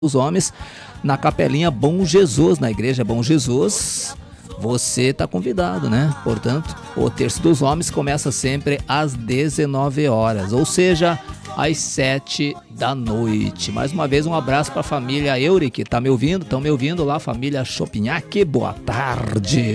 os homens na Capelinha Bom Jesus, na Igreja Bom Jesus. Você está convidado, né? Portanto, o Terço dos Homens começa sempre às 19 horas, ou seja, às 7 da noite. Mais uma vez, um abraço para a família Euric. Tá me ouvindo? Estão me ouvindo lá, família Chopinhac? Boa tarde.